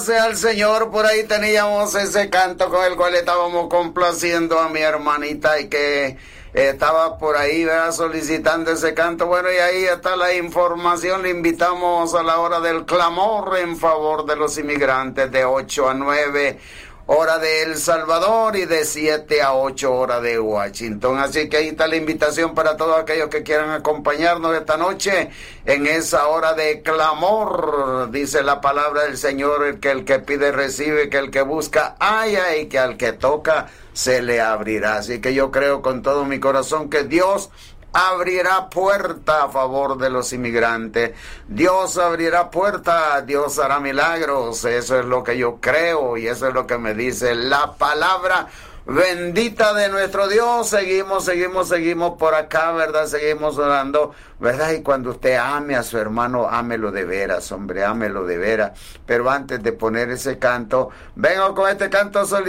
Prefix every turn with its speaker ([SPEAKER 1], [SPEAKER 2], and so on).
[SPEAKER 1] Sea el Señor, por ahí teníamos ese canto con el cual estábamos complaciendo a mi hermanita y que estaba por ahí, ¿verdad?, solicitando ese canto. Bueno, y ahí está la información. Le invitamos a la hora del clamor en favor de los inmigrantes de 8 a 9 hora de El Salvador y de 7 a 8 hora de Washington. Así que ahí está la invitación para todos aquellos que quieran acompañarnos esta noche en esa hora de clamor. Dice la palabra del Señor, que el que pide recibe, que el que busca halla y que al que toca se le abrirá. Así que yo creo con todo mi corazón que Dios abrirá puerta a favor de los inmigrantes. Dios abrirá puerta, Dios hará milagros. Eso es lo que yo creo y eso es lo que me dice la palabra bendita de nuestro Dios. Seguimos por acá, ¿verdad? Seguimos orando, ¿verdad? Y cuando usted ame a su hermano, ámelo de veras, hombre, ámelo de veras. Pero antes de poner ese canto, vengo con este canto solitario.